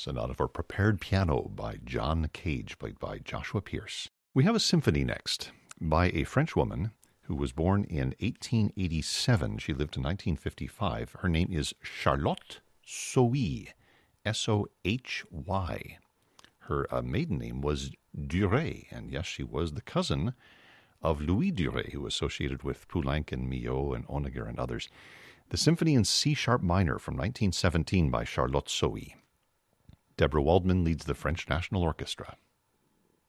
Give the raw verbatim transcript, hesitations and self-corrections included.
Sonata for Prepared Piano by John Cage, played by Joshua Pierce. We have a symphony next by a French woman who was born in eighteen eighty-seven. She lived to nineteen fifty-five. Her name is Charlotte Sohy, S O H Y. Her uh, maiden name was Duret, and yes, she was the cousin of Louis Duret, who was associated with Poulenc and Milhaud and Honegger and others. The Symphony in C-sharp minor from nineteen seventeen by Charlotte Sohy. Deborah Waldman leads the French National Orchestra.